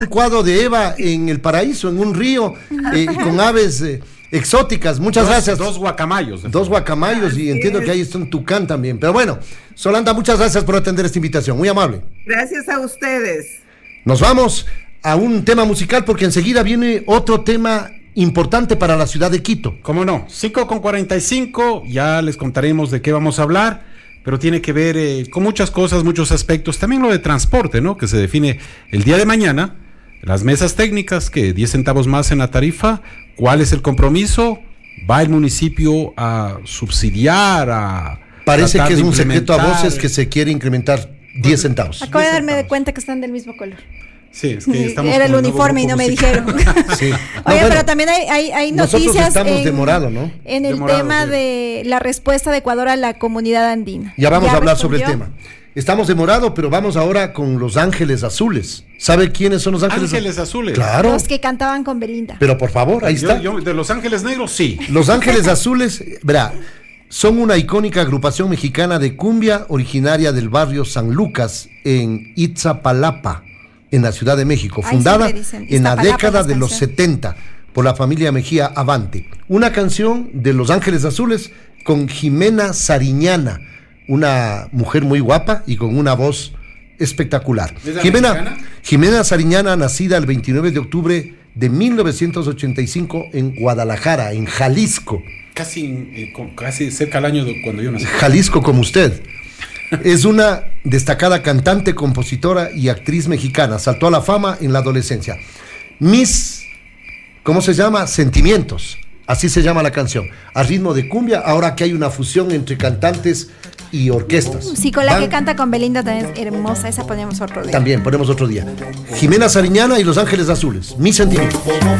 Un cuadro de Eva en el paraíso, en un río, con aves exóticas. Muchas gracias. Dos guacamayos. Dos guacamayos, y entiendo que ahí está un tucán también. Pero bueno, Solanda, muchas gracias por atender esta invitación. Muy amable. Gracias a ustedes. Nos vamos a un tema musical porque enseguida viene otro tema importante para la ciudad de Quito. ¿Cómo no? 5:45, ya les contaremos de qué vamos a hablar, pero tiene que ver con muchas cosas, muchos aspectos. También lo de transporte, ¿no? Que se define el día de mañana. Las mesas técnicas, que 10 centavos más en la tarifa. ¿Cuál es el compromiso? ¿Va el municipio a subsidiar, a Parece que es un implementar? secreto a voces que se quiere incrementar 10 centavos. Acabo de darme de cuenta que están del mismo color. Sí, es que estamos era el con un uniforme y nuevo no me grupo dijeron. Sí. No, Oye, bueno, pero también hay nosotros noticias estamos de morado, ¿no? en el De morado, tema sí. de la respuesta de Ecuador a la comunidad andina. Ya vamos a hablar sobre el respondió? tema. Estamos de morado, pero vamos ahora con Los Ángeles Azules. ¿Sabe quiénes son Los Ángeles Ángeles Azules. Claro. Los que cantaban con Belinda. Pero por favor, ahí está. Yo de Los Ángeles Negros, sí. Los Ángeles Azules, verá, son una icónica agrupación mexicana de cumbia originaria del barrio San Lucas en Itzapalapa, en la Ciudad de México, Ay, fundada siempre dicen en la Iztapalapa década las de los canciones. 70 por la familia Mejía Avante. Una canción de Los Ángeles Azules con Jimena Sariñana, una mujer muy guapa y con una voz espectacular. ¿Es la mexicana? Jimena Sariñana, nacida el 29 de octubre de 1985 en Guadalajara, en Jalisco. Casi cerca al año de cuando yo nací. Jalisco como usted. Es una destacada cantante, compositora y actriz mexicana. Saltó a la fama en la adolescencia. ¿Cómo se llama? Sentimientos. Así se llama la canción. A ritmo de cumbia, ahora que hay una fusión entre cantantes y orquestas. Sí, con la Van- que canta con Belinda también es hermosa. Esa ponemos otro día. También, ponemos otro día. Jimena Sariñana y Los Ángeles Azules. Mis sentimientos.